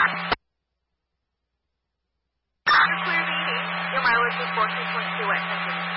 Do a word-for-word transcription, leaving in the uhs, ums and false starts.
Clear meeting. Your mileage is fourteen point two at ten fifty.